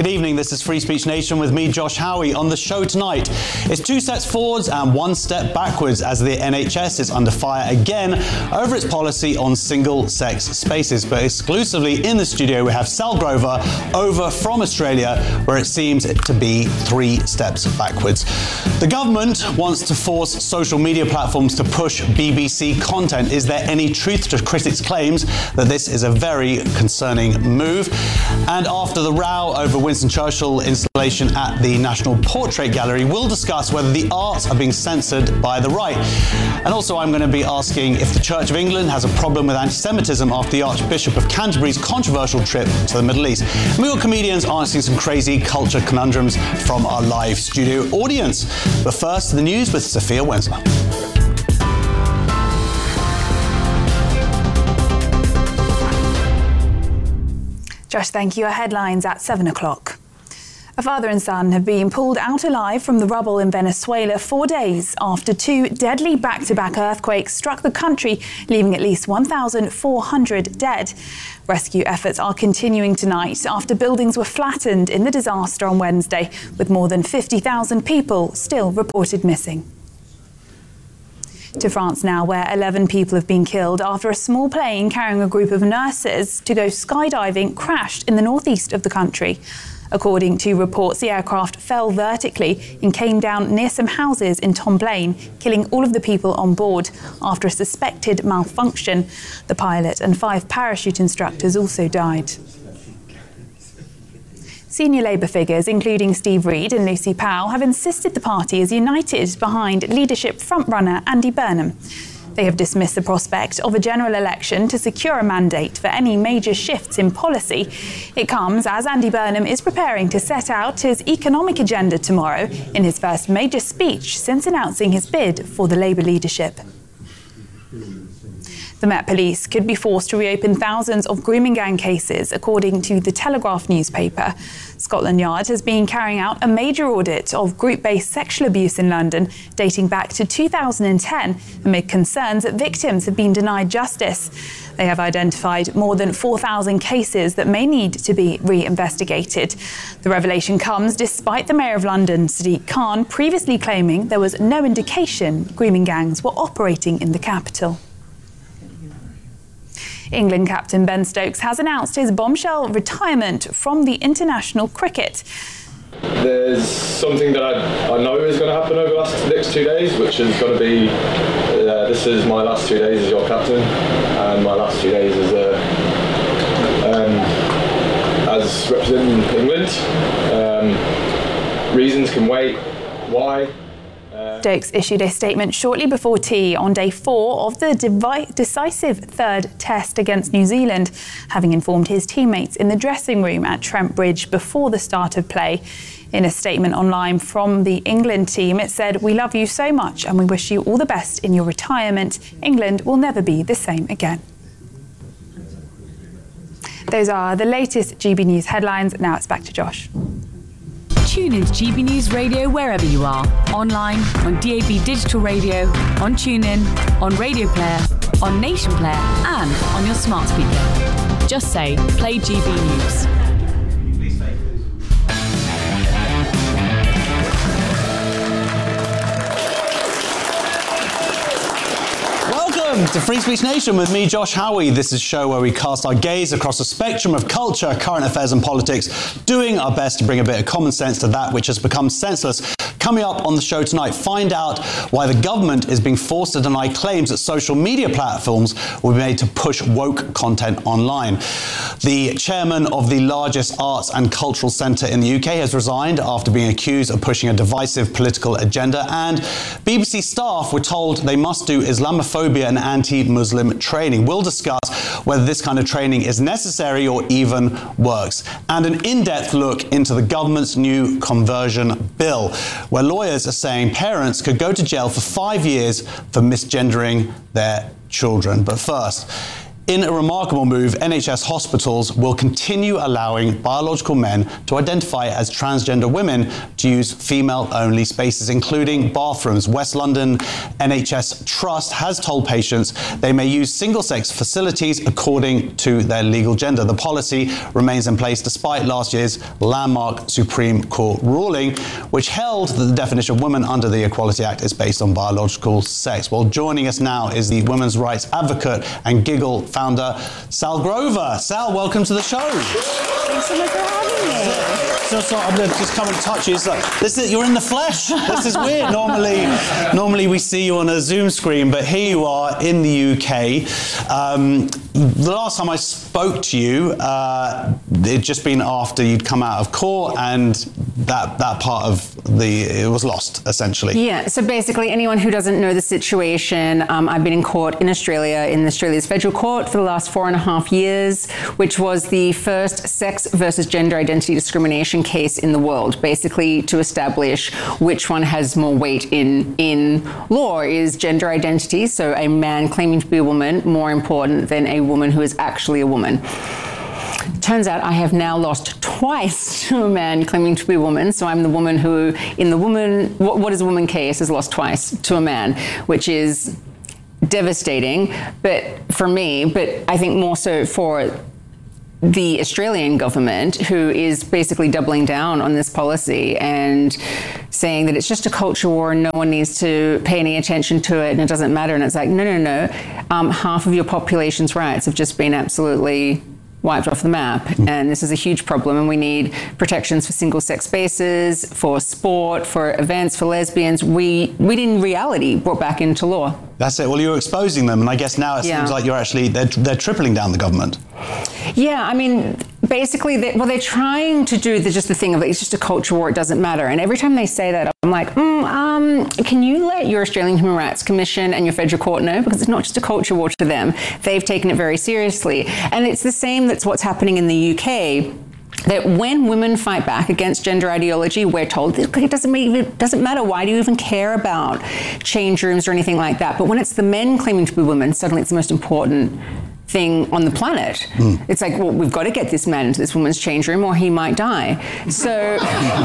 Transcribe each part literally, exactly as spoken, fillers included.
Good evening, this is Free Speech Nation with me, Josh Howie. On the show tonight, it's two steps forwards and one step backwards as the N H S is under fire again over its policy on single-sex spaces. But exclusively in the studio, we have Sal Grover over from Australia, where it seems to be three steps backwards. The government wants to force social media platforms to push B B C content. Is there any truth to critics' claims that this is a very concerning move? And after the row over Winston Churchill installation at the National Portrait Gallery, we'll discuss whether the arts are being censored by the right. And also I'm going to be asking if the Church of England has a problem with anti-Semitism after the Archbishop of Canterbury's controversial trip to the Middle East. And we got comedians answering some crazy culture conundrums from our live studio audience. But first, the news with Sophia Wensler. Josh, thank you. Our headlines at seven o'clock. A father and son have been pulled out alive from the rubble in Venezuela four days after two deadly back-to-back earthquakes struck the country, leaving at least one thousand four hundred dead. Rescue efforts are continuing tonight after buildings were flattened in the disaster on Wednesday, with more than fifty thousand people still reported missing. To France now, where eleven people have been killed after a small plane carrying a group of nurses to go skydiving crashed in the northeast of the country. According to reports, the aircraft fell vertically and came down near some houses in Tomblain, killing all of the people on board after a suspected malfunction. The pilot and five parachute instructors also died. Senior Labour figures, including Steve Reid and Lucy Powell, have insisted the party is united behind leadership frontrunner Andy Burnham. They have dismissed the prospect of a general election to secure a mandate for any major shifts in policy. It comes as Andy Burnham is preparing to set out his economic agenda tomorrow in his first major speech since announcing his bid for the Labour leadership. The Met Police could be forced to reopen thousands of grooming gang cases, according to the Telegraph newspaper. Scotland Yard has been carrying out a major audit of group-based sexual abuse in London, dating back to two thousand ten, amid concerns that victims have been denied justice. They have identified more than four thousand cases that may need to be re-investigated. The revelation comes despite the Mayor of London, Sadiq Khan, previously claiming there was no indication grooming gangs were operating in the capital. England captain Ben Stokes has announced his bombshell retirement from the international cricket. There's something that I, I know is going to happen over the last, next two days, which is going to be, uh, this is my last two days as your captain, and my last two days as a, um, as representing England. Um, reasons can wait. Why? Stokes issued a statement shortly before tea on day four of the devi- decisive third test against New Zealand, having informed his teammates in the dressing room at Trent Bridge before the start of play. In a statement online from the England team, it said, "We love you so much and we wish you all the best in your retirement. England will never be the same again." Those are the latest G B News headlines. Now it's back to Josh. Tune into G B News Radio wherever you are, online, on D A B Digital Radio, on TuneIn, on Radio Player, on Nation Player, and on your smart speaker. Just say, play G B News. Welcome to Free Speech Nation with me, Josh Howie. This is a show where we cast our gaze across a spectrum of culture, current affairs and politics, doing our best to bring a bit of common sense to that which has become senseless. Coming up on the show tonight, find out why the government is being forced to deny claims that social media platforms will be made to push woke content online. The chairman of the largest arts and cultural centre in the U K has resigned after being accused of pushing a divisive political agenda, and B B C staff were told they must do Islamophobia and anti-Muslim training. We'll discuss whether this kind of training is necessary or even works, and an in-depth look into the government's new conversion bill, where lawyers are saying parents could go to jail for five years for misgendering their children. But first, In a remarkable move, N H S hospitals will continue allowing biological men to identify as transgender women to use female-only spaces, including bathrooms. West London N H S Trust has told patients they may use single-sex facilities according to their legal gender. The policy remains in place despite last year's landmark Supreme Court ruling, which held that the definition of woman under the Equality Act is based on biological sex. Well, joining us now is the women's rights advocate and Giggle founder, Sal Grover. Sal, welcome to the show. Thanks so much for having me. So, so I'm going to just come and touch you. It's like, this is, you're in the flesh. This is weird. Normally, normally we see you on a Zoom screen, but here you are in the U K. Um, the last time I spoke to you, uh, it'd just been after you'd come out of court, and that that part of the it was lost essentially. Yeah. So basically, anyone who doesn't know the situation, um, I've been in court in Australia, in Australia's federal court for the last four and a half years, which was the first sex versus gender identity discrimination case in the world, basically to establish which one has more weight in in law. Is gender identity, so a man claiming to be a woman, more important than a woman who is actually a woman? Turns out I have now lost twice to a man claiming to be a woman. So I'm the woman who, in the woman, what, what is a woman case, has lost twice to a man, which is devastating, but for me, but I think more so for the Australian government, who is basically doubling down on this policy and saying that it's just a culture war and no one needs to pay any attention to it and it doesn't matter. And it's like, no, no, no. Um, half of your population's rights have just been absolutely wiped off the map. Mm. And this is a huge problem, and we need protections for single-sex spaces, for sport, for events, for lesbians. We, we in reality brought back into law. That's it. Well, you're exposing them, and I guess now it yeah. seems like you're actually, they're, they're tripling down the government. Yeah, I mean, basically, they, well, they're trying to do the, just the thing of it's just a culture war, it doesn't matter. And every time they say that, I'm like, mm, um, can you let your Australian Human Rights Commission and your federal court know? Because it's not just a culture war to them. They've taken it very seriously. And it's the same that's what's happening in the U K. That when women fight back against gender ideology, we're told it doesn't, it doesn't matter. Why do you even care about change rooms or anything like that? But when it's the men claiming to be women, suddenly it's the most important thing on the planet. Mm. It's like, well, we've got to get this man into this woman's change room or he might die. So,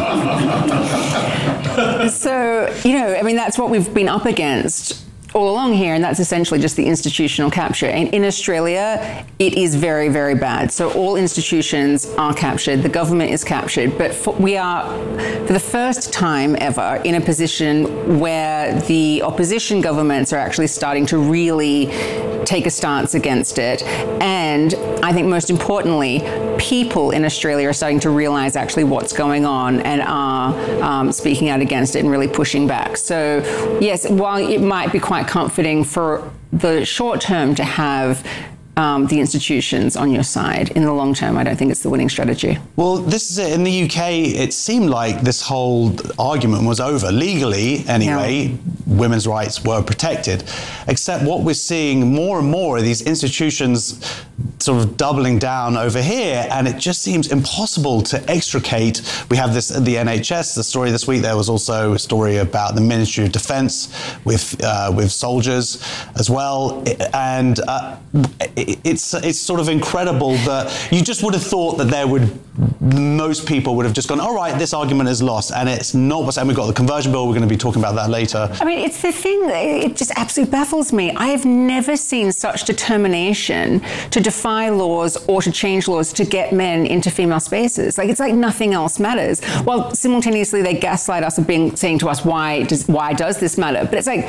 so, you know, I mean, that's what we've been up against all along here, and that's essentially just the institutional capture. And in Australia, it is very, very bad. So all institutions are captured, the government is captured, but for, we are, for the first time ever, in a position where the opposition governments are actually starting to really take a stance against it. And I think most importantly, people in Australia are starting to realize actually what's going on and are um, speaking out against it and really pushing back. So yes, while it might be quite comforting for the short term to have um, the institutions on your side, in the long term, I don't think it's the winning strategy. Well, this is it. In the U K, it seemed like this whole argument was over. Legally, anyway, yeah. women's rights were protected. Except what we're seeing more and more are these institutions sort of doubling down over here, and it just seems impossible to extricate. We have this at the N H S, the story this week. There was also a story about the Ministry of Defence with uh, with soldiers as well, and uh, it's it's sort of incredible that you just would have thought that there would most people would have just gone, all right, this argument is lost, and it's not what's. And we've got the conversion bill. We're going to be talking about that later. I mean, it's the thing that it just absolutely baffles me. I have never seen such determination to defy laws or to change laws to get men into female spaces. Like, it's like nothing else matters. Well, simultaneously they gaslight us and being saying to us, why does why does this matter? But it's like,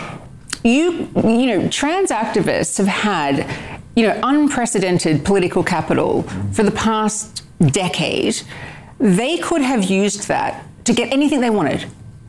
you you know, trans activists have had, you know, unprecedented political capital for the past decade. They could have used that to get anything they wanted.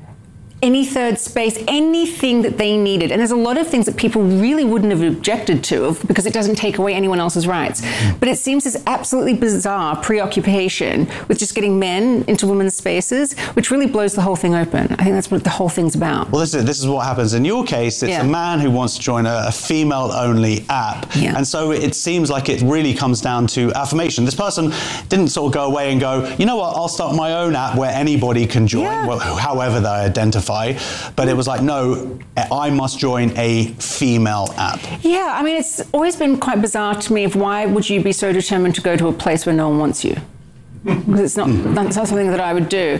Any third space, anything that they needed. And there's a lot of things that people really wouldn't have objected to because it doesn't take away anyone else's rights. But it seems this absolutely bizarre preoccupation with just getting men into women's spaces, which really blows the whole thing open. I think that's what the whole thing's about. Well, this is, this is what happens. In your case, it's yeah. a man who wants to join a, a female-only app. Yeah. And so it seems like it really comes down to affirmation. This person didn't sort of go away and go, you know what, I'll start my own app where anybody can join, yeah. well, however they identify. identify, but it was like, no, I must join a female app. Yeah, I mean, it's always been quite bizarre to me of why would you be so determined to go to a place where no one wants you? Because it's not, that's not something that I would do.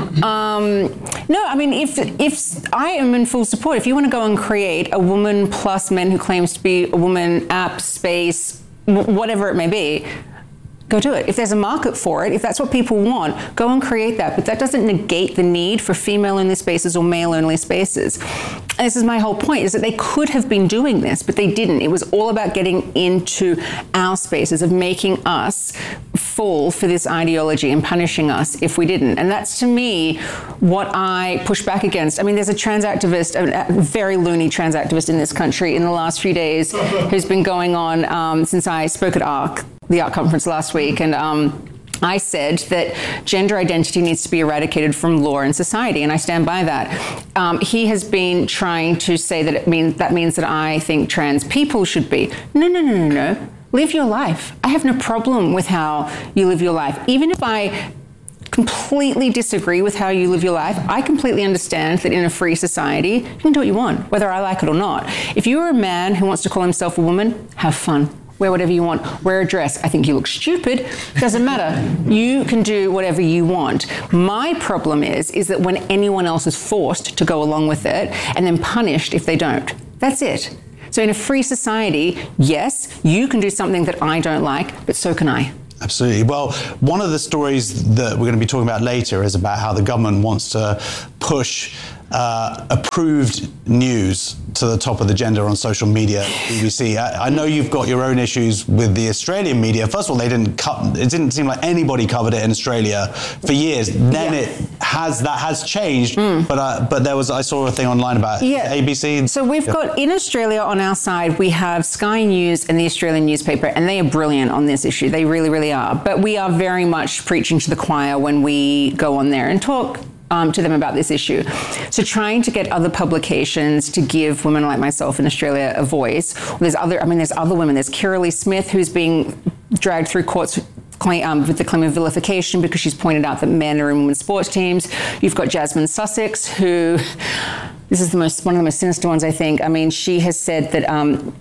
Um, no, I mean, if if I am in full support, if you want to go and create a woman plus men who claims to be a woman app, space, whatever it may be, go do it. If there's a market for it, if that's what people want, go and create that. But that doesn't negate the need for female-only spaces or male-only spaces. And this is my whole point, is that they could have been doing this, but they didn't. It was all about getting into our spaces, of making us fall for this ideology and punishing us if we didn't. And that's, to me, what I push back against. I mean, there's a trans activist, a very loony trans activist in this country in the last few days who's been going on um, since I spoke at ARC, the ARC conference last week, and um, I said that gender identity needs to be eradicated from law and society, and I stand by that. Um, he has been trying to say that it means that means that I think trans people should be. No, no, no, no, no. Live your life. I have no problem with how you live your life. Even if I completely disagree with how you live your life, I completely understand that in a free society, you can do what you want, whether I like it or not. If you're a man who wants to call himself a woman, have fun. Wear whatever you want. Wear a dress. I think you look stupid. Doesn't matter. You can do whatever you want. My problem is, is that when anyone else is forced to go along with it and then punished if they don't. That's it. So in a free society, yes, you can do something that I don't like, but so can I. Absolutely. Well, one of the stories that we're going to be talking about later is about how the government wants to push uh, approved news to the top of the agenda on social media, B B C. I, I know you've got your own issues with the Australian media. First of all, they didn't cut, it didn't seem like anybody covered it in Australia for years. Then yeah. it has, that has changed, mm. but uh, but there was, I saw a thing online about yeah. A B C. So we've yeah. got, in Australia on our side, we have Sky News and the Australian newspaper, and they are brilliant on this issue. They really, really are. But we are very much preaching to the choir when we go on there and talk Um, to them about this issue. So trying to get other publications to give women like myself in Australia a voice. There's other, I mean, there's other women. There's Kira Smith, who's being dragged through courts claim, um, with the claim of vilification because she's pointed out that men are in women's sports teams. You've got Jasmine Sussex, who, this is the most, one of the most sinister ones, I think. I mean, she has said that um,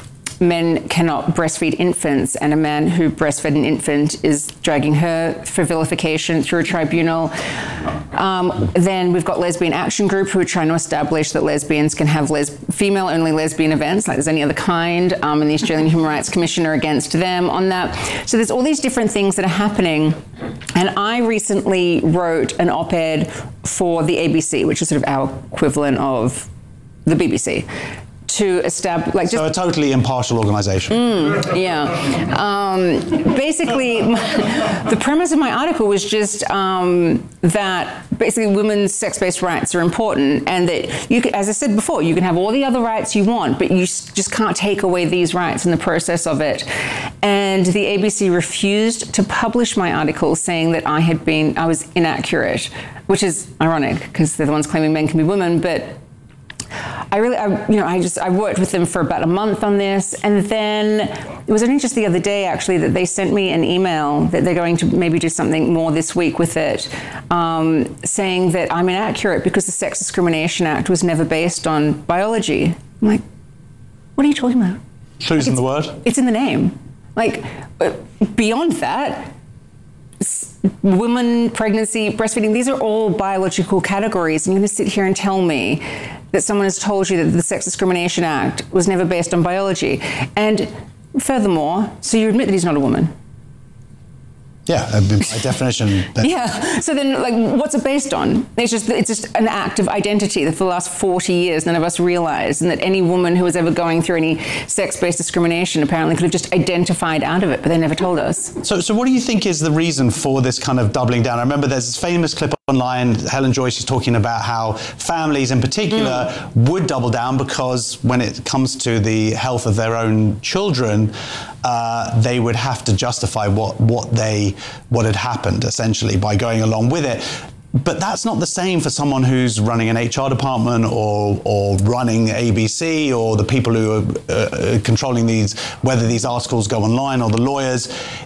men cannot breastfeed infants, and a man who breastfed an infant is dragging her for vilification through a tribunal. Um, then we've got Lesbian Action Group, who are trying to establish that lesbians can have les- female-only lesbian events, like there's any other kind, um, and the Australian Human Rights Commission are against them on that. So there's all these different things that are happening, and I recently wrote an op-ed for the A B C, which is sort of our equivalent of the B B C. To establish, like, just so a totally impartial organisation. Mm, yeah. Um, basically, the premise of my article was just um, that basically women's sex-based rights are important, and that you can, as I said before, you can have all the other rights you want, but you just can't take away these rights in the process of it. And the A B C refused to publish my article, saying that I had been, I was inaccurate, which is ironic because they're the ones claiming men can be women, but. I really, I, you know, I just, I worked with them for about a month on this, and then it was only just the other day, actually, that they sent me an email that they're going to maybe do something more this week with it, um, saying that I'm inaccurate because the Sex Discrimination Act was never based on biology. I'm like, what are you talking about? Who's in the word? It's in the name. Like, beyond that, women, pregnancy, breastfeeding, these are all biological categories, and you're going to sit here and tell me that someone has told you that the Sex Discrimination Act was never based on biology. And furthermore, so you admit that he's not a woman. Yeah, by definition. Yeah. So then, like, what's it based on? It's just it's just an act of identity that for the last forty years none of us realized, and that any woman who was ever going through any sex-based discrimination apparently could have just identified out of it, but they never told us. So, so what do you think is the reason for this kind of doubling down? I remember there's this famous clip online. Helen Joyce is talking about how families in particular mm. would double down because when it comes to the health of their own children, uh, they would have to justify what what they what had happened essentially by going along with it. But that's not the same for someone who's running an H R department or or running A B C, or the people who are uh, controlling these, whether these articles go online, or the lawyers. It,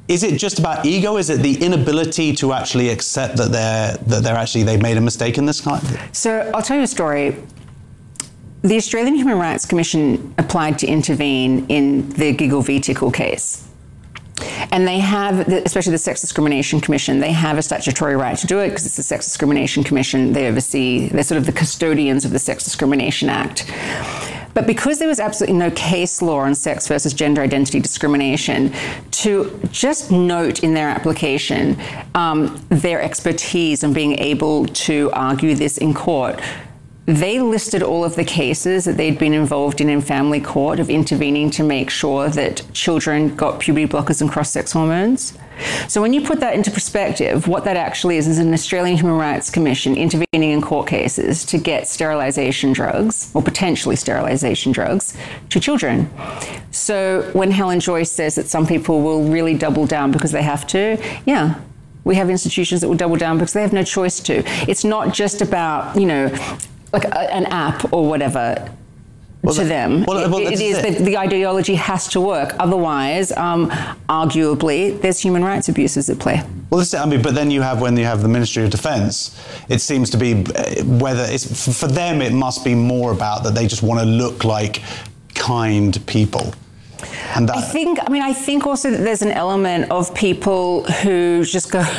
is it just about ego? Is it the inability to actually accept that they're that they're actually they've made a mistake in this kind? So I'll tell you a story. The Australian Human Rights Commission applied to intervene in the Giggle v. Tickle case. And they have, especially the Sex Discrimination Commission, they have a statutory right to do it because it's the Sex Discrimination Commission. They oversee, they're sort of the custodians of the Sex Discrimination Act. But because there was absolutely no case law on sex versus gender identity discrimination, to just note in their application um, their expertise in being able to argue this in court, they listed all of the cases that they'd been involved in in family court of intervening to make sure that children got puberty blockers and cross-sex hormones. So when you put that into perspective, what that actually is is an Australian Human Rights Commission intervening in court cases to get sterilisation drugs, or potentially sterilisation drugs, to children. So when Helen Joyce says that some people will really double down because they have to, yeah, we have institutions that will double down because they have no choice to. It's not just about, you know, like a, an app or whatever well, to them. Well, well, it, it is it. that the ideology has to work. Otherwise, um, arguably, there's human rights abuses at play. Well, this, I mean, but then you have, when you have the Ministry of Defence, it seems to be, whether it's, for them, it must be more about that they just want to look like kind people. And that, I think, I mean, I think also that there's an element of people who just go,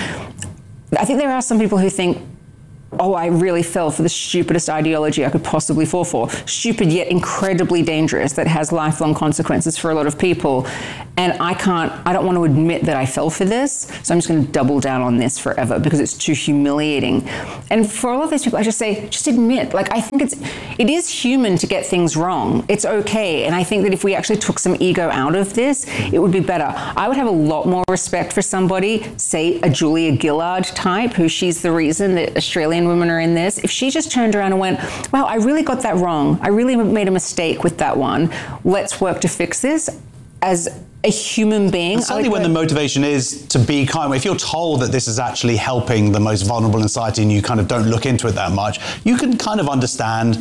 I think there are some people who think, oh, I really fell for the stupidest ideology I could possibly fall for. Stupid yet incredibly dangerous, that has lifelong consequences for a lot of people. And I can't, I don't want to admit that I fell for this, so I'm just going to double down on this forever because it's too humiliating. And for all of those people, I just say, just admit, like, I think it's, it is human to get things wrong. It's okay. And I think that if we actually took some ego out of this, it would be better. I would have a lot more respect for somebody, say a Julia Gillard type, who she's the reason that Australian women are in this. If she just turned around and went, wow, I really got that wrong. I really made a mistake with that one. Let's work to fix this. As a human being. And certainly when the motivation is to be kind, if you're told that this is actually helping the most vulnerable in society and you kind of don't look into it that much, you can kind of understand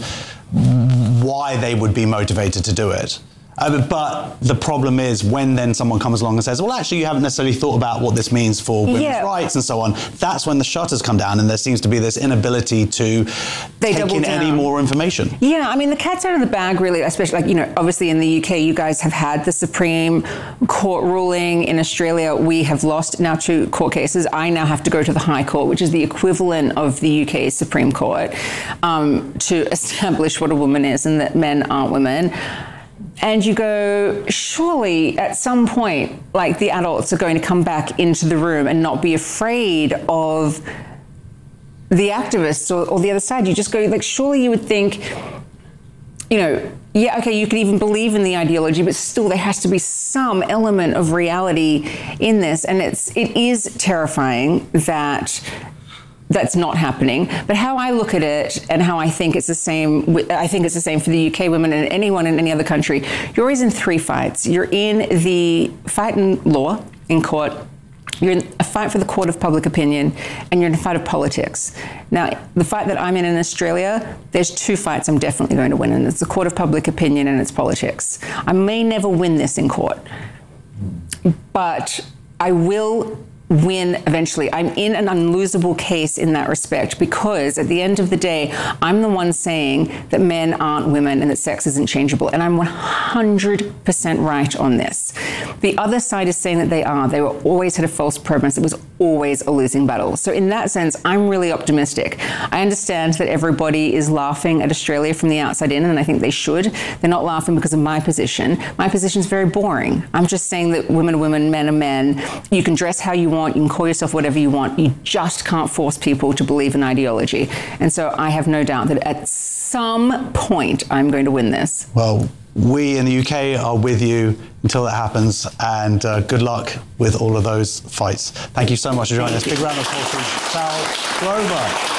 why they would be motivated to do it. Uh, but the problem is when then someone comes along and says, well, actually, you haven't necessarily thought about what this means for women's yeah. rights and so on. That's when the shutters come down and there seems to be this inability to they take in down. any more information. Yeah, I mean, the cat's out of the bag, really, especially, like, you know, obviously in the U K, you guys have had the Supreme Court ruling. In Australia, we have lost now two court cases. I now have to go to the High Court, which is the equivalent of the U K Supreme Court, um, to establish what a woman is and that men aren't women. And you go, surely at some point, like, the adults are going to come back into the room and not be afraid of the activists or, or the other side. You just go, like, surely you would think, you know, yeah, okay, you could even believe in the ideology, but still there has to be some element of reality in this. And it's, it is terrifying that that's not happening. But how I look at it and how I think it's the same, I think it's the same for the U K women and anyone in any other country. You're always in three fights. You're in the fight in law, in court. You're in a fight for the court of public opinion, and you're in a fight of politics. Now, the fight that I'm in in Australia, there's two fights I'm definitely going to win, and it's the court of public opinion and it's politics. I may never win this in court, but I will win eventually. I'm in an unlosable case in that respect, because at the end of the day, I'm the one saying that men aren't women and that sex isn't changeable. And I'm one hundred percent right on this. The other side is saying that they are. They were always had a false premise. It was always a losing battle. So in that sense, I'm really optimistic. I understand that everybody is laughing at Australia from the outside in, and I think they should. They're not laughing because of my position. My position is very boring. I'm just saying that women are women, men are men. You can dress how you want. You can call yourself whatever you want. You just can't force people to believe in ideology. And so I have no doubt that at some point I'm going to win this. Well, we in the U K are with you until it happens, and uh, good luck with all of those fights. Thank you so much for joining us. Big round of applause for Sal Grover.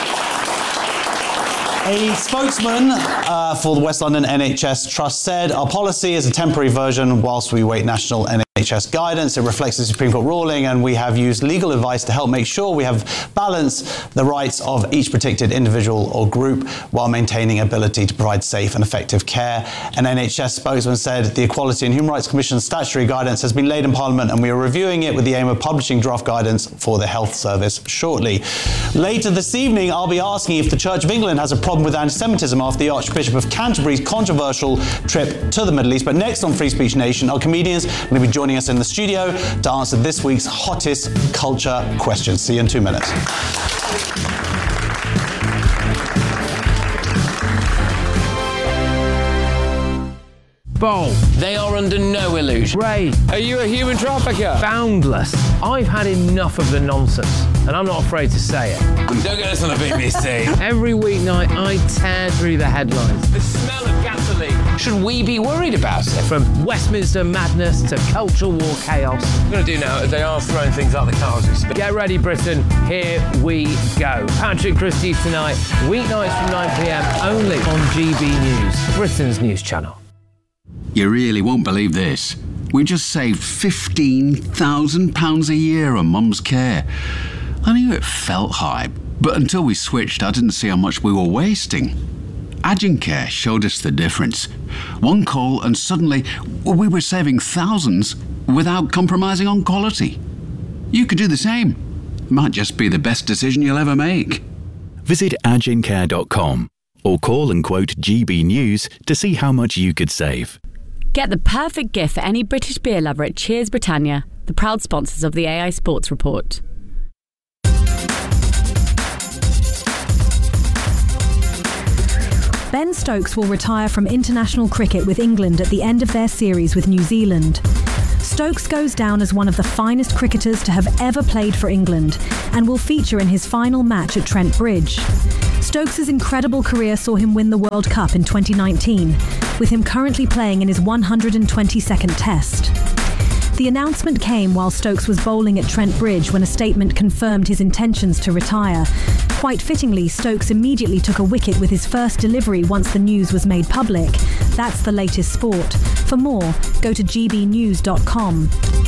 A spokesman uh, for the West London N H S Trust said, our policy is a temporary version whilst we wait national N H S H S guidance. It reflects the Supreme Court ruling, and we have used legal advice to help make sure we have balanced the rights of each protected individual or group while maintaining ability to provide safe and effective care. An N H S spokesman said the Equality and Human Rights Commission's statutory guidance has been laid in Parliament, and we are reviewing it with the aim of publishing draft guidance for the Health Service shortly. Later this evening, I'll be asking if the Church of England has a problem with anti-Semitism after the Archbishop of Canterbury's controversial trip to the Middle East. But next on Free Speech Nation, our comedians are going to be joining us in the studio to answer this week's hottest culture questions. See you in two minutes. Bold. They are under no illusion. Ray. Are you a human trafficker? Boundless. I've had enough of the nonsense, and I'm not afraid to say it. Don't get this on the B B C. Every weeknight, I tear through the headlines. The smell of gasoline. Should we be worried about it? From Westminster madness to cultural war chaos. What I'm going to do now is they are throwing things out the car as we speak. Get ready, Britain. Here we go. Patrick Christie tonight, weeknights from nine p.m, only on G B News, Britain's news channel. You really won't believe this. We just saved fifteen thousand pounds a year on Mum's care. I knew it felt high, but until we switched, I didn't see how much we were wasting. Agencare showed us the difference. One call and suddenly we were saving thousands without compromising on quality. You could do the same. It might just be the best decision you'll ever make. Visit agencare dot com or call and quote G B News to see how much you could save. Get the perfect gift for any British beer lover at Cheers Britannia, the proud sponsors of the A I Sports Report. Ben Stokes will retire from international cricket with England at the end of their series with New Zealand. Stokes goes down as one of the finest cricketers to have ever played for England and will feature in his final match at Trent Bridge. Stokes' incredible career saw him win the World Cup in twenty nineteen, with him currently playing in his one hundred twenty-second Test. The announcement came while Stokes was bowling at Trent Bridge when a statement confirmed his intentions to retire. Quite fittingly, Stokes immediately took a wicket with his first delivery once the news was made public. That's the latest sport. For more, go to g b news dot com.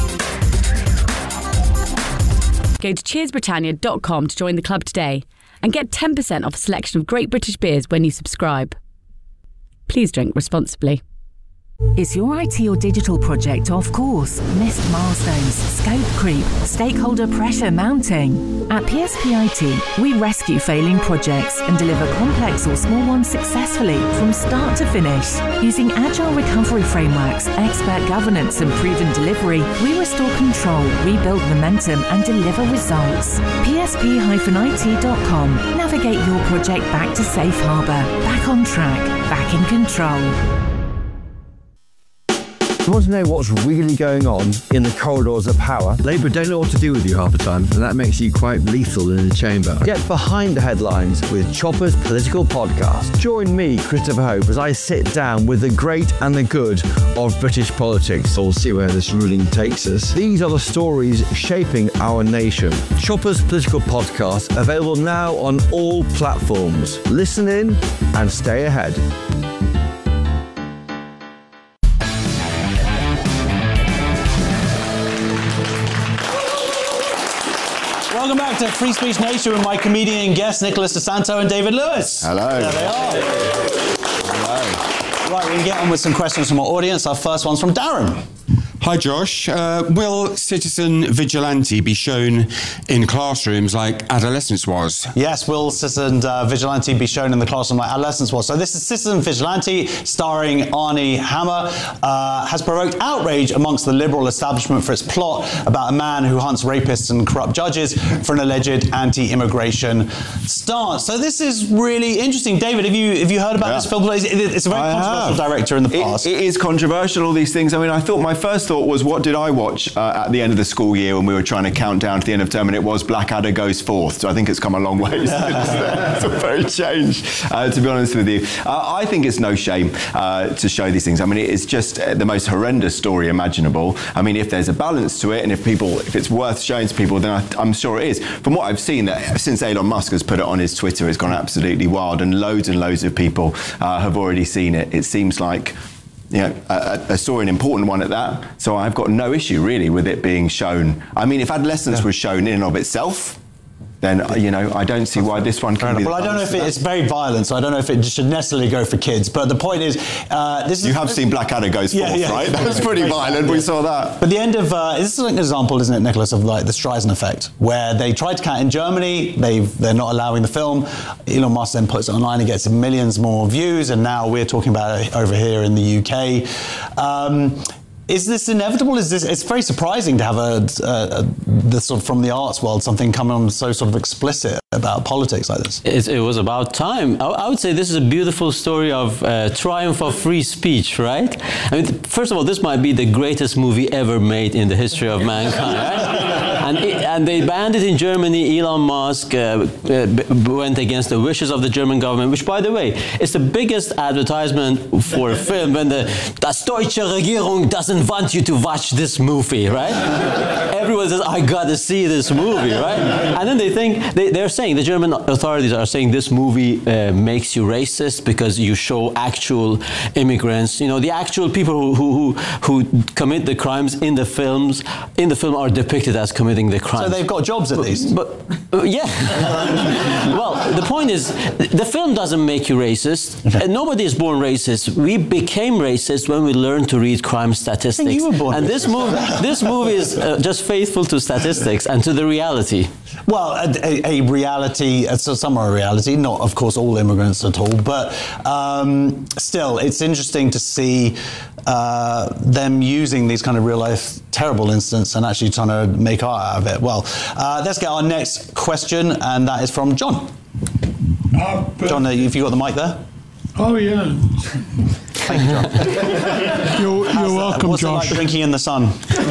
Go to cheers britannia dot com to join the club today and get ten percent off a selection of great British beers when you subscribe. Please drink responsibly. Is your I T or digital project off course? Missed milestones, scope creep, stakeholder pressure mounting? At P S P I T, we rescue failing projects and deliver complex or small ones successfully from start to finish. Using agile recovery frameworks, expert governance and proven delivery, we restore control, rebuild momentum and deliver results. P S P I T dot com. Navigate your project back to safe harbour, back on track, back in control. You want to know what's really going on in the corridors of power? Labour don't know what to do with you half the time, and that makes you quite lethal in the chamber. Get behind the headlines with Chopper's Political Podcast. Join me, Christopher Hope, as I sit down with the great and the good of British politics. We'll see where this ruling takes us. These are the stories shaping our nation. Chopper's Political Podcast, available now on all platforms. Listen in and stay ahead. Welcome back to Free Speech Nation with my comedian guests, Nicholas DeSanto and David Lewis. Hello. There they are. Hello. Right, we can get on with some questions from our audience. Our first one's from Darren. Hi, Josh. Uh, will citizen vigilante be shown in classrooms like Adolescence was? Yes, will citizen uh, vigilante be shown in the classroom like Adolescence was? So this is Citizen Vigilante, starring Armie Hammer, uh, has provoked outrage amongst the liberal establishment for its plot about a man who hunts rapists and corrupt judges for an alleged anti-immigration stance. So this is really interesting. David, have you have you heard about yeah. this film? It's a very I controversial have. director in the past. It, it is controversial, all these things. I mean, I thought my first thought was, what did I watch uh, at the end of the school year when we were trying to count down to the end of term, and it was Blackadder Goes Forth. So I think it's come a long way since then. It's a very change, uh, to be honest with you. Uh, I think it's no shame uh, to show these things. I mean, it's just the most horrendous story imaginable. I mean, if there's a balance to it, and if people, if it's worth showing to people, then I, I'm sure it is. From what I've seen, that since Elon Musk has put it on his Twitter, it's gone absolutely wild, and loads and loads of people uh, have already seen it. It seems like you know, a, a story, an important one at that. So I've got no issue really with it being shown. I mean, if adolescence yeah. was shown in and of itself, then, you know, I don't see why this one can be... Well, I don't know if it, it's very violent, so I don't know if it should necessarily go for kids, but the point is... Uh, this is you have seen Blackadder Goes yeah, Forth, yeah, right? Yeah, that was pretty yeah, violent, yeah. we saw that. But the end of... Uh, this is an example, isn't it, Nicholas, of like the Streisand effect, where they tried to count in Germany, they've, they're not allowing the film, Elon Musk then puts it online and gets millions more views, and now we're talking about it over here in the U K. Um, Is this inevitable? Is this? It's very surprising to have a, a, a the sort of from the arts world something come on so sort of explicit about politics like this. It, it was about time. I, I would say this is a beautiful story of uh, triumph of free speech, right? I mean, first of all, this might be the greatest movie ever made in the history of mankind, right? And, it, and they banned it in Germany. Elon Musk uh, uh, went against the wishes of the German government, which, by the way, is the biggest advertisement for a film when the Das deutsche Regierung doesn't want you to watch this movie, right? Everyone says, I gotta see this movie, right? And then they think, they, they're saying, the German authorities are saying this movie uh, makes you racist because you show actual immigrants, you know, the actual people who, who, who commit the crimes in the films, in the film are depicted as committing the crimes. So they've got jobs at least? But, uh, yeah. Well, the point is, the film doesn't make you racist. Okay. Nobody is born racist. We became racist when we learned to read crime statistics. I think you were born and this movie, this movie is uh, just faithful to statistics and to the reality. Well, a, a reality, a summer reality, not of course all immigrants at all, but um, still, it's interesting to see uh, them using these kind of real life terrible incidents and actually trying to make art out of it. Well, uh, let's get our next question, and that is from John. Uh, John, have you got the mic there? Oh, yeah. Thank you, John. You're, you're welcome, What's Josh. What's it like drinking in the sun?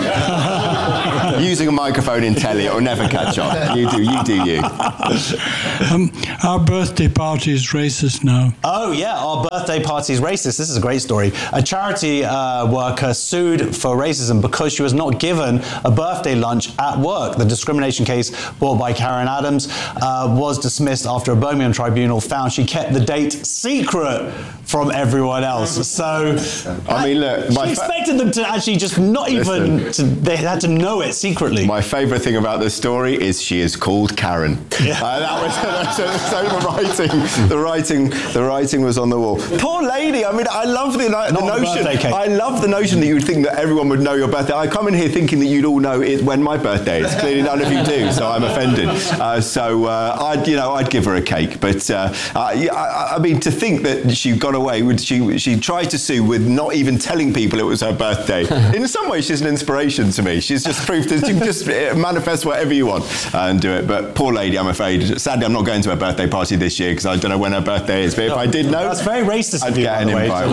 Using a microphone in telly, it'll never catch on. You do, you do you. Um, our birthday party is racist now. Oh, yeah, our birthday party is racist. This is a great story. A charity uh, worker sued for racism because she was not given a birthday lunch at work. The discrimination case brought by Karen Adams uh, was dismissed after a Birmingham tribunal found she kept the date secret from everyone else. So, I mean, look, she expected them to actually just not even, to, they had to know it secretly. My favourite thing about this story is she is called Karen. Yeah. Uh, that was so, so the writing, the writing, the writing was on the wall. Poor lady. I mean, I love the, the notion. I love the notion that you would think that everyone would know your birthday. I come in here thinking that you'd all know it when my birthday is. Clearly, none of you do, so I'm offended. Uh, so uh, I'd, you know, I'd give her a cake. But uh, I, I mean, to think that she got away with, she she tried to sue with not even telling people it was her birthday. In some ways, she's an inspiration to me. She's just proved that you can just manifest whatever you want and do it. But poor lady, I'm afraid. Sadly, I'm not going to her birthday party this year because I don't know when her birthday is. But if I did know, that's very racist I'd of you, get an invite.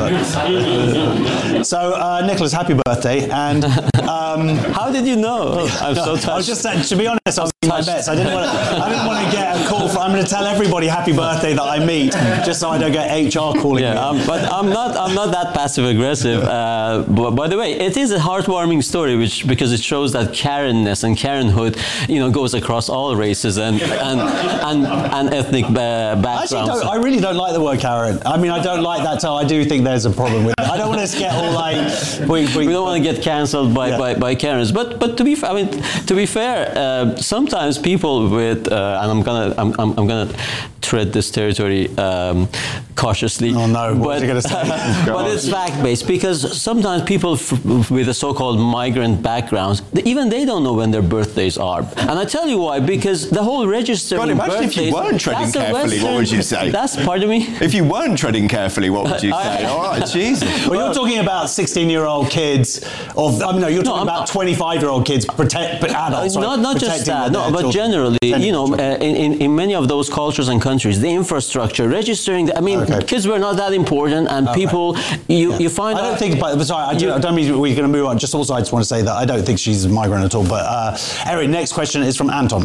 Wow. So, uh, Nicholas, happy birthday! And um, how did you know? Oh, I'm so touched. I was just saying, to be honest, I was in my bets. I didn't want to. I didn't want to get a call. For, I'm going to tell everybody happy birthday that I meet, just so I don't get H R calling yeah, me. Um, but I'm not. I'm not that passive aggressive. Uh, but by the way, it is a heartwarming story, which because it shows that Karenness and Karenhood, you know, goes across all races and and and, and ethnic uh, backgrounds. I, actually don't, I really don't like the word Karen. I mean, I don't like that. So I do think there's a problem with it. I don't want to get all like we, we, we don't want to get cancelled by, yeah. by by Karens. But but to be I mean to be fair, uh, sometimes people with uh, and I'm gonna I'm I'm, I'm gonna tread this territory um, cautiously. Oh no! What but, was you gonna say? But it's fact-based because sometimes people f- with the so-called migrant backgrounds, even they don't know when their birthdays are. And I tell you why, because the whole register. But imagine birthdays, if you weren't treading carefully, Western, what would you say? That's pardon me. If you weren't treading carefully, what would you say? All right, Jesus. Well, you're talking about sixteen-year-old kids, or I mean, no, you're talking no, about twenty-five-year-old kids, protect adults. Sorry, not not just that, no, but generally, you know, uh, in, in in many of those cultures and countries, the infrastructure, registering. The, I mean, okay. kids were not that important, and okay. people, you yeah. you find. I don't think. But sorry, I, do, I don't mean we're going to move on. Just also, I just want to say that I don't think she's a migrant at all. But uh, Eric, next question is from Anton.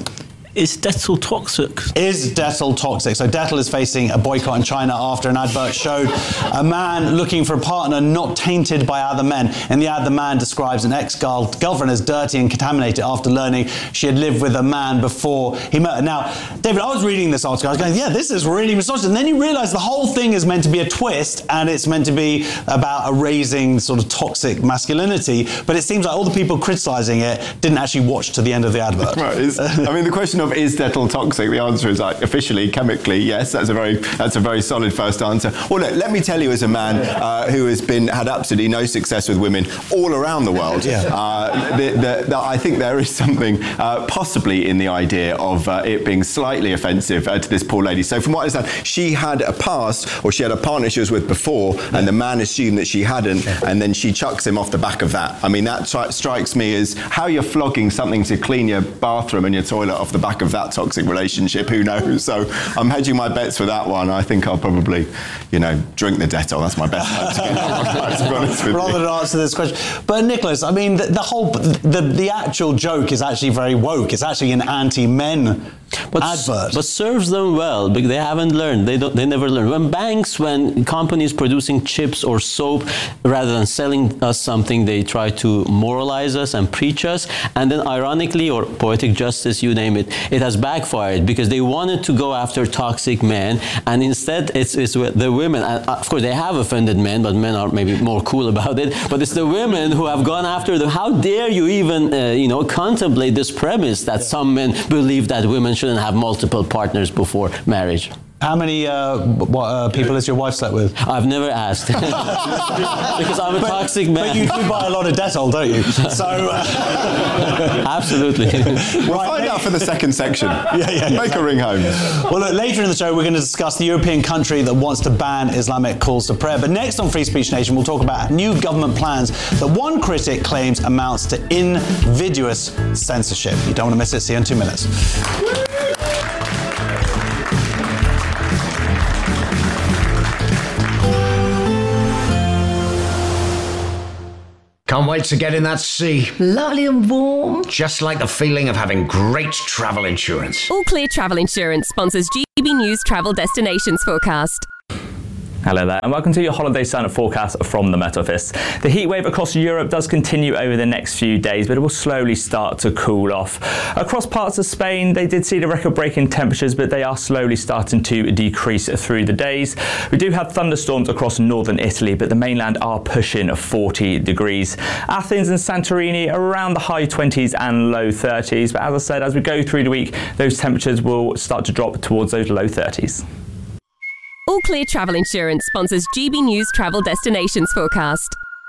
Is Dettol toxic? Is Dettol toxic? So Dettol is facing a boycott in China after an advert showed a man looking for a partner not tainted by other men. In the ad, the man describes an ex-girlfriend as dirty and contaminated after learning she had lived with a man before he met her. Now, David, I was reading this article, I was going, yeah, this is really misogynist. And then you realise the whole thing is meant to be a twist, and it's meant to be about erasing sort of toxic masculinity, but it seems like all the people criticising it didn't actually watch to the end of the advert. Right. Is, I mean, the question of is Dettol toxic? The answer is like officially, chemically, yes. That's a very that's a very solid first answer. Well, look, let me tell you, as a man uh, who has been had absolutely no success with women all around the world, yeah. uh, the, the, the, I think there is something uh, possibly in the idea of uh, it being slightly offensive uh, to this poor lady. So, from what I understand, she had a past, or she had a partner she was with before, yeah. and the man assumed that she hadn't, yeah. and then she chucks him off the back of that. I mean, that tri- strikes me as how you're flogging something to clean your bathroom and your toilet off the back of that toxic relationship. Who knows? So I'm hedging my bets for that one. I think I'll probably, you know, drink the Dettol. That's my best hope to get to be honest with Rather you. than answer this question. But Nicholas, I mean, the, the whole, the, the actual joke is actually very woke. It's actually an anti-men but, advert. But serves them well, because they haven't learned. They don't. They never learn. When banks, when companies producing chips or soap, rather than selling us something, they try to moralize us and preach us. And then ironically, or poetic justice, you name it, it has backfired, because they wanted to go after toxic men, and instead it's, it's the women. And of course, they have offended men, but men are maybe more cool about it. But it's the women who have gone after them. How dare you even, uh, you know, contemplate this premise that yeah. some men believe that women shouldn't have multiple partners before marriage? How many uh, what, uh, people has your wife slept with? I've never asked. Because I'm a but, toxic man. But you do buy a lot of Dettol, don't you? So uh... Absolutely. We'll right, find out for the second section. yeah, yeah, yeah. Make a ring home. Well, look, later in the show, we're going to discuss the European country that wants to ban Islamic calls to prayer. But next on Free Speech Nation, we'll talk about new government plans that one critic claims amounts to invidious censorship. You don't want to miss it. See you in two minutes. Can't wait to get in that sea. Lovely and warm. Just like the feeling of having great travel insurance. All Clear Travel Insurance sponsors G B News Travel Destinations Forecast. Hello there, and welcome to your holiday sun forecast from the Met Office. The heat wave across Europe does continue over the next few days, but it will slowly start to cool off. Across parts of Spain, they did see the record-breaking temperatures, but they are slowly starting to decrease through the days. We do have thunderstorms across northern Italy, but the mainland are pushing forty degrees. Athens and Santorini are around the high twenties and low thirties, but as I said, as we go through the week, those temperatures will start to drop towards those low thirties. All Clear Travel Insurance sponsors G B News Travel Destinations Forecast.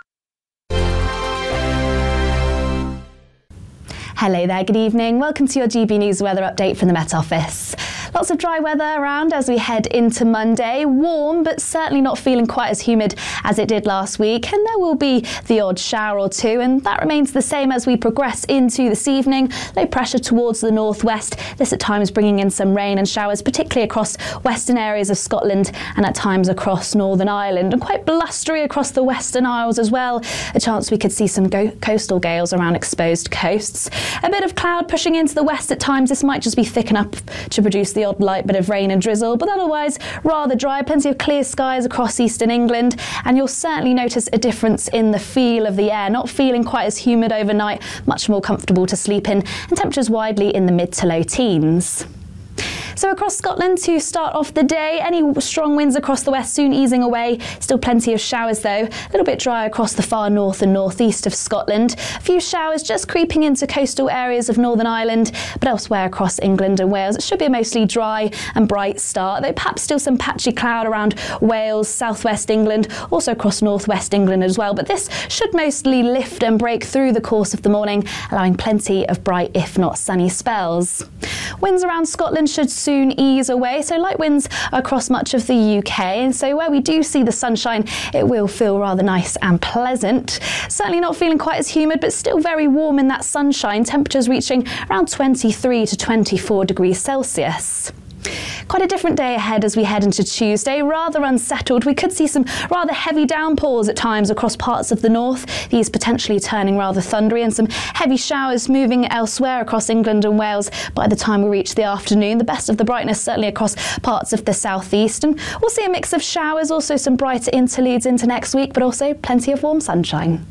Hello there, good evening. Welcome to your G B News weather update from the Met Office. Lots of dry weather around as we head into Monday. Warm, but certainly not feeling quite as humid as it did last week. And there will be the odd shower or two, and that remains the same as we progress into this evening. Low pressure towards the northwest. This at times bringing in some rain and showers, particularly across western areas of Scotland and at times across Northern Ireland. And quite blustery across the Western Isles as well. A chance we could see some go- coastal gales around exposed coasts. A bit of cloud pushing into the west at times. This might just be thick enough to produce the odd light bit of rain and drizzle, but otherwise rather dry. Plenty of clear skies across eastern England, and you'll certainly notice a difference in the feel of the air. Not feeling quite as humid overnight, much more comfortable to sleep in, and temperatures widely in the mid to low teens. So across Scotland to start off the day, any strong winds across the west soon easing away. Still plenty of showers though. A little bit dry across the far north and northeast of Scotland. A few showers just creeping into coastal areas of Northern Ireland, but elsewhere across England and Wales it should be a mostly dry and bright start, though perhaps still some patchy cloud around Wales, southwest England, also across northwest England as well. But this should mostly lift and break through the course of the morning, allowing plenty of bright if not sunny spells. Winds around Scotland should soon ease away, so light winds across much of the U K, and so where we do see the sunshine it will feel rather nice and pleasant. Certainly not feeling quite as humid, but still very warm in that sunshine, temperatures reaching around twenty-three to twenty-four degrees Celsius. Quite a different day ahead as we head into Tuesday. Rather unsettled. We could see some rather heavy downpours at times across parts of the north. These potentially turning rather thundery, and some heavy showers moving elsewhere across England and Wales by the time we reach the afternoon. The best of the brightness certainly across parts of the southeast. And we'll see a mix of showers, also some brighter interludes into next week, but also plenty of warm sunshine.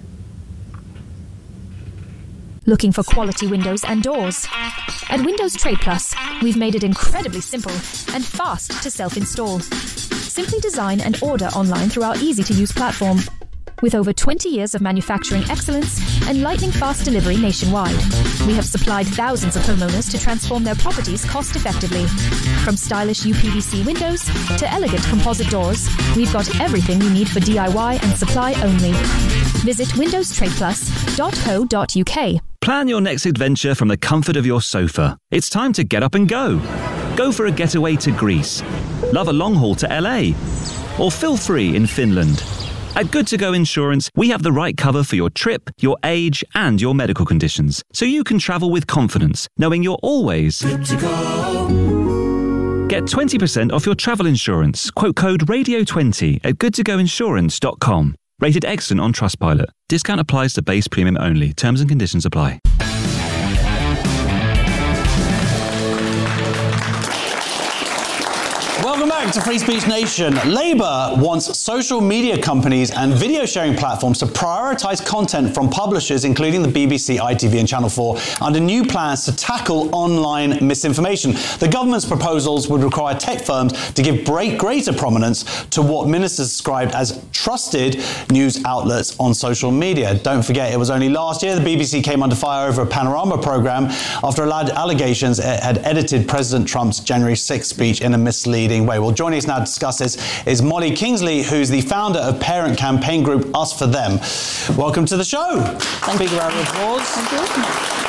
Looking for quality windows and doors? At Windows Trade Plus, we've made it incredibly simple and fast to self-install. Simply design and order online through our easy-to-use platform. With over twenty years of manufacturing excellence and lightning-fast delivery nationwide, we have supplied thousands of homeowners to transform their properties cost-effectively. From stylish U P V C windows to elegant composite doors, we've got everything you need for D I Y and supply only. Visit windows trade plus dot co dot U K. Plan your next adventure from the comfort of your sofa. It's time to get up and go. Go for a getaway to Greece. Love a long haul to L A. Or feel free in Finland. At Good To Go Insurance, we have the right cover for your trip, your age, and your medical conditions, so you can travel with confidence, knowing you're always good to go. Get twenty percent off your travel insurance. Quote code radio twenty at good to go insurance dot com. Rated excellent on Trustpilot. Discount applies to base premium only. Terms and conditions apply. Welcome back to Free Speech Nation. Labour wants social media companies and video sharing platforms to prioritise content from publishers, including the B B C, I T V and Channel four, under new plans to tackle online misinformation. The government's proposals would require tech firms to give greater prominence to what ministers described as trusted news outlets on social media. Don't forget, it was only last year the B B C came under fire over a Panorama programme after allegations it had edited President Trump's January sixth speech in a misleading way. Well, joining us now to discuss this is Molly Kingsley, who's the founder of parent campaign group Us For Them. Welcome to the show. Thank Big you. round of applause. Thank you.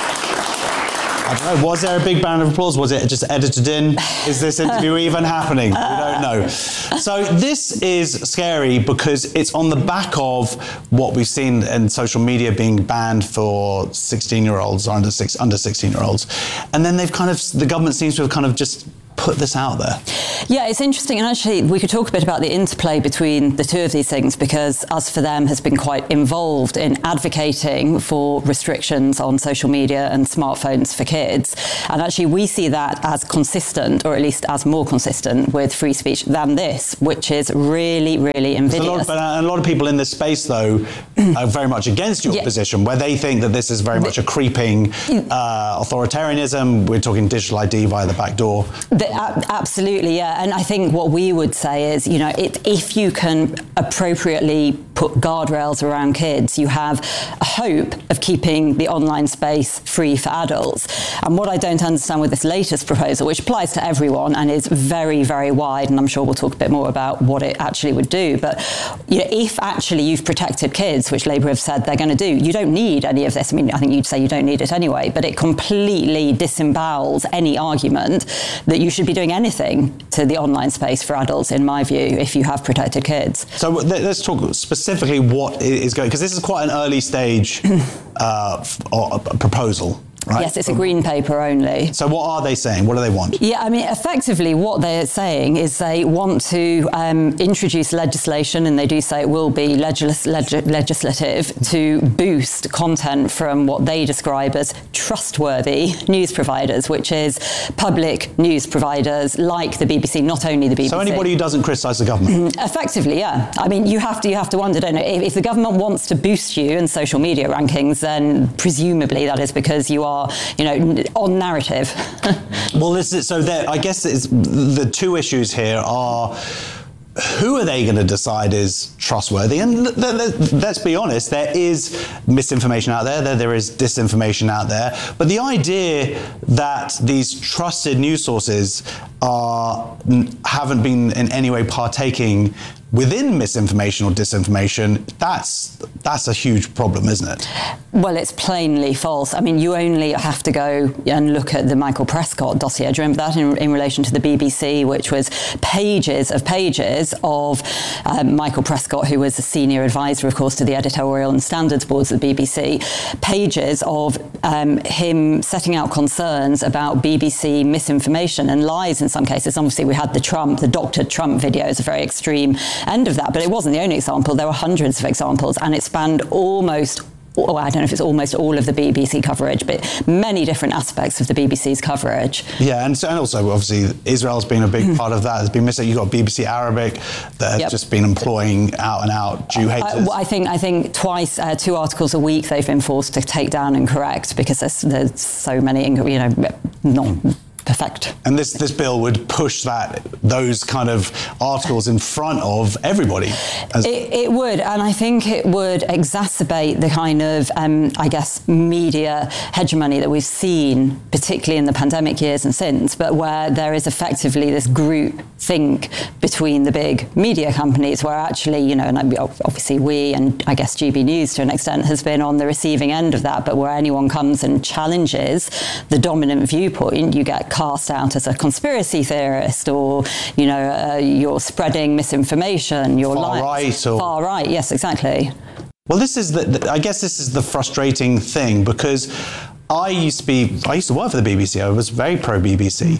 I don't know, was there a big round of applause? Was it just edited in? Is this interview even happening? We don't know. So this is scary because it's on the back of what we've seen in social media being banned for sixteen-year-olds or under six, under sixteen-year-olds. And then they've kind of, the government seems to have kind of just put this out there. Yeah, it's interesting, and actually we could talk a bit about the interplay between the two of these things, because Us For Them has been quite involved in advocating for restrictions on social media and smartphones for kids, and actually we see that as consistent, or at least as more consistent with free speech than this, which is really, really invidious. A lot, of, a lot of people in this space, though, are very much against your yeah. position, where they think that this is very much a creeping uh, authoritarianism. We're talking digital I D via the back door. The, uh, absolutely, yeah. And I think what we would say is, you know, it, if you can appropriately put guardrails around kids, you have a hope of keeping the online space free for adults. And what I don't understand with this latest proposal, which applies to everyone and is very, very wide, and I'm sure we'll talk a bit more about what it actually would do, but you know, if actually you've protected kids, which Labour have said they're going to do, you don't need any of this. I mean, I think you'd say you don't need it anyway, but it completely disembowels any argument that you should be doing anything to the online space for adults, in my view, if you have protected kids. So let's talk specifically what is going, because this is quite an early stage uh, proposal. Right? Yes, it's a green paper only. So what are they saying? What do they want? Yeah, I mean, effectively what they're saying is they want to um, introduce legislation, and they do say it will be legis- leg- legislative, to boost content from what they describe as trustworthy news providers, which is public news providers like the B B C, not only the B B C. So anybody who doesn't criticise the government? Effectively, yeah. I mean, you have to you have to wonder, don't you? If, if the government wants to boost you in social media rankings, then presumably that is because you are, you know, on narrative. Well, this is, so there, I guess it's, the two issues here are, who are they going to decide is trustworthy? And th- th- let's be honest, there is misinformation out there, there, there is disinformation out there. But the idea that these trusted news sources are, haven't been in any way partaking within misinformation or disinformation, that's that's a huge problem, isn't it? Well, it's plainly false. I mean, you only have to go and look at the Michael Prescott dossier. Do you remember that in, in relation to the B B C, which was pages of pages of um, Michael Prescott, who was a senior advisor, of course, to the editorial and standards boards of the B B C, pages of um, him setting out concerns about B B C misinformation and lies in some cases. Obviously, we had the Trump, the doctored Trump video is a very extreme end of that, but it wasn't the only example. There were hundreds of examples, and it spanned almost Well, I don't know if it's almost all of the B B C coverage, but many different aspects of the B B C's coverage. Yeah, and, so, and also, obviously, Israel's been a big part of that. There's been missing. You've got B B C Arabic that have Yep. just been employing out-and-out Jew haters. Uh, well, I think I think twice, uh, two articles a week they've been forced to take down and correct because there's, there's so many, you know, not perfect. And this this bill would push that those kind of articles in front of everybody. As It, it would, and I think it would exacerbate the kind of, um, I guess, media hegemony that we've seen, particularly in the pandemic years and since, but where there is effectively this group think between the big media companies where actually, you know, and obviously we, and I guess G B News to an extent, has been on the receiving end of that, but where anyone comes and challenges the dominant viewpoint, you get cast out as a conspiracy theorist, or, you know, uh, you're spreading misinformation, you're Far lying. right or- Far right, yes, exactly. Well, this is the, the, I guess this is the frustrating thing, because I used to be, I used to work for the B B C. I was very pro B B C,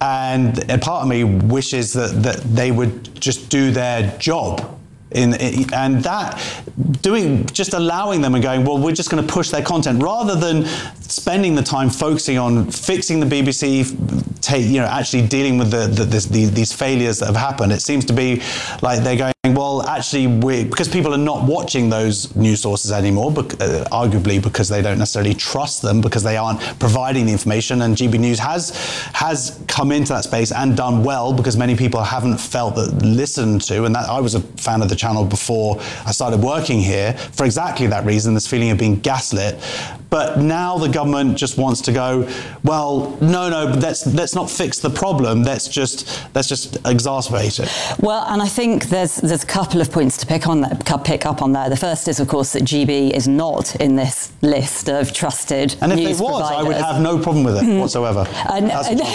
and a part of me wishes that, that they would just do their job. In, in and that doing just allowing them and going, well, we're just going to push their content rather than spending the time focusing on fixing the B B C, take, you know, actually dealing with the, the, this, the these failures that have happened. It seems to be like they're going, well, actually, we because people are not watching those news sources anymore, but, uh, arguably because they don't necessarily trust them because they aren't providing the information. And G B News has has come into that space and done well because many people haven't felt that listened to. And that I was a fan of the channel before I started working here for exactly that reason, this feeling of being gaslit. But now the government just wants to go, well, no, no, let's let's not fix the problem. Let's just let's just exacerbate it. Well, and I think there's there's a couple of points to pick on that, pick up on there. The first is, of course, that G B is not in this list of trusted And if news it was, providers. I would have no problem with it whatsoever. And,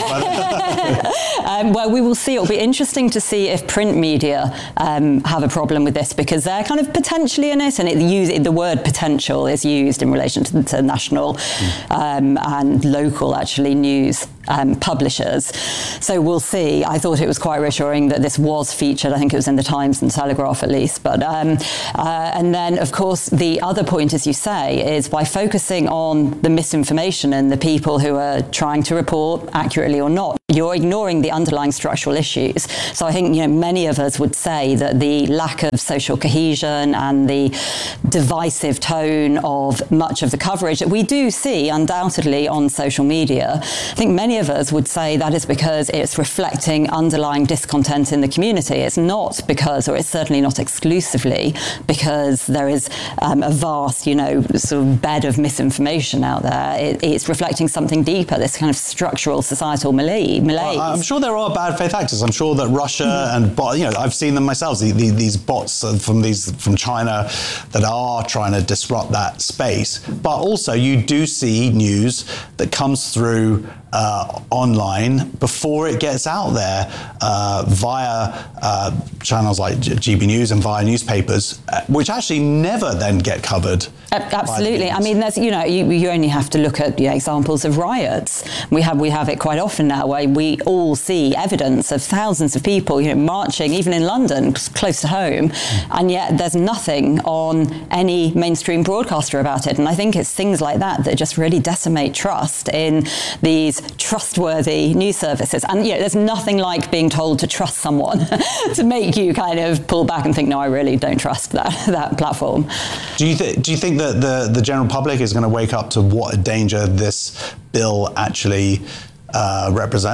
um, well, we will see. It'll be interesting to see if print media um, have a problem with this, because they're kind of potentially in it, and it use, the word potential is used in relation to, to national um, and local, actually, news um, publishers. So we'll see. I thought it was quite reassuring that this was featured. I think it was in the Times and Telegraph, at least. But um, uh, and then, of course, the other point, as you say, is by focusing on the misinformation and the people who are trying to report accurately or not, you're ignoring the underlying structural issues. So I think, you know, many of us would say that the lack of social cohesion and the divisive tone of much of the coverage that we do see undoubtedly on social media, I think many of us would say that is because it's reflecting underlying discontent in the community. It's not because, or it's certainly not exclusively because there is um, a vast, you know, sort of bed of misinformation out there. It, it's reflecting something deeper, this kind of structural societal malaise. Well, I'm sure there are bad faith actors. I'm sure that Russia mm-hmm. and bot, you know, I've seen them myself. The, the, these bots from these from China that are trying to disrupt that space. But also, you do see news that comes through uh, online before it gets out there uh, via uh, channels like G B News and via newspapers, uh, which actually never then get covered. Absolutely. I mean, there's, you know, you, you only have to look at, you know, examples of riots. We have we have it quite often now, where we all see evidence of thousands of people, you know, marching, even in London, close to home, and yet there's nothing on any mainstream broadcaster about it. And I think it's things like that that just really decimate trust in these trustworthy news services. And, you know, there's nothing like being told to trust someone to make you kind of pull back and think, no, I really don't trust that that platform. Do you think? Do you think that the the general public is going to wake up to what a danger this bill actually uh, represents?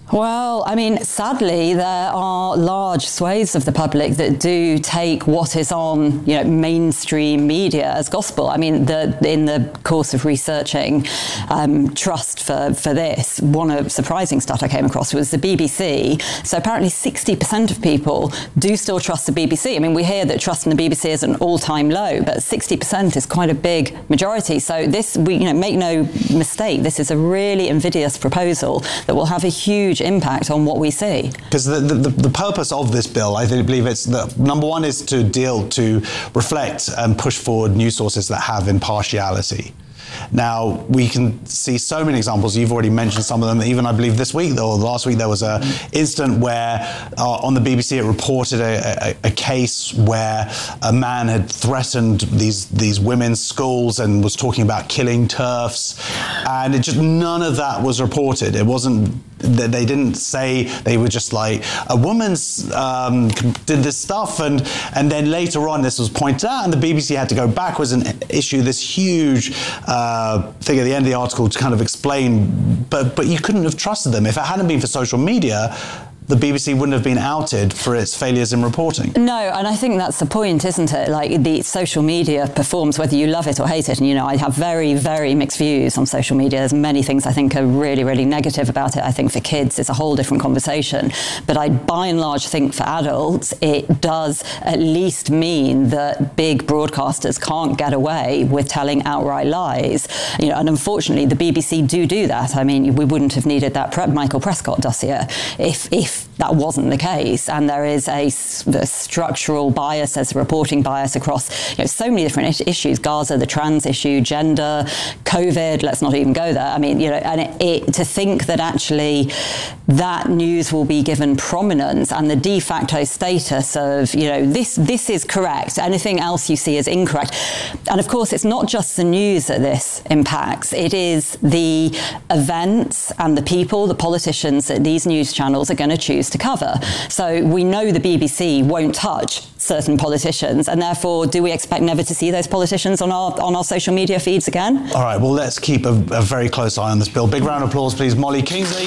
Well, I mean, sadly, there are large swathes of the public that do take what is on, you know, mainstream media as gospel. I mean, the, in the course of researching um, trust for, for this, one of surprising stat I came across was the B B C. So apparently sixty percent of people do still trust the B B C. I mean, we hear that trust in the B B C is an all-time low, but sixty percent is quite a big majority. So this, we, you know, make no mistake, this is a really invidious proposal that will have a huge impact on what we see. Because the, the, the purpose of this bill, I think, believe it's the number one is to deal to reflect and push forward news sources that have impartiality. Now, we can see so many examples. You've already mentioned some of them. Even, I believe, this week, or last week, there was an incident where uh, on the B B C it reported a, a, a case where a man had threatened these these women's schools and was talking about killing TERFs. And it just, none of that was reported. It wasn't, they didn't say, they were just like, a woman's um, did this stuff. And, and then later on, this was pointed out, and the B B C had to go backwards and issue this huge Uh, thing at the end of the article to kind of explain, but but you couldn't have trusted them. If it hadn't been for social media, the B B C wouldn't have been outed for its failures in reporting. No, and I think that's the point, isn't it? Like, the social media performs whether you love it or hate it. And, you know, I have very, very mixed views on social media. There's many things I think are really, really negative about it. I think for kids, it's a whole different conversation. But I, by and large, think for adults, it does at least mean that big broadcasters can't get away with telling outright lies. You know, and unfortunately, the B B C do do that. I mean, we wouldn't have needed that Pre- Michael Prescott dossier if, if that wasn't the case. And there is a, a structural bias, there's a reporting bias across, you know, so many different is- issues. Gaza, the trans issue, gender, COVID, let's not even go there. I mean, you know, and it, it, to think that actually that news will be given prominence and the de facto status of, you know, this, this is correct, anything else you see is incorrect. And of course, it's not just the news that this impacts. It is the events and the people, the politicians that these news channels are going to choose to cover. So we know the B B C won't touch certain politicians, and therefore, do we expect never to see those politicians on our on our social media feeds again? All right, well, let's keep a, a very close eye on this bill. Big round of applause, please, Molly Kingsley.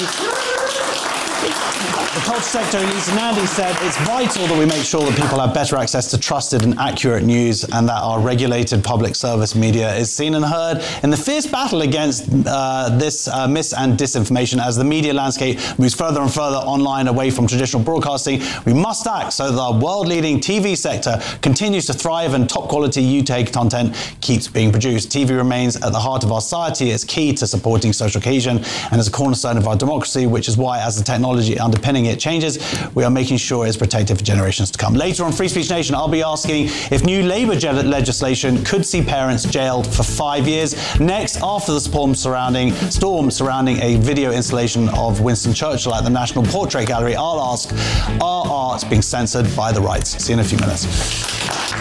The Culture Secretary, Lisa Nandy, said it's vital that we make sure that people have better access to trusted and accurate news, and that our regulated public service media is seen and heard in the fierce battle against uh, this uh, mis- and disinformation. As the media landscape moves further and further online away from traditional broadcasting, we must act so that our world-leading T V sector continues to thrive and top-quality U K content keeps being produced. T V remains at the heart of our society. It's key to supporting social cohesion and is a cornerstone of our democracy, which is why, as the technology underpinning it changes, we are making sure it's protected for generations to come. Later on Free Speech Nation, I'll be asking if new Labour ge- legislation could see parents jailed for five years. Next, after the storm surrounding, storm surrounding a video installation of Winston Churchill at the National Portrait Gallery, I'll ask, are arts being censored by the rights? See you in a few minutes.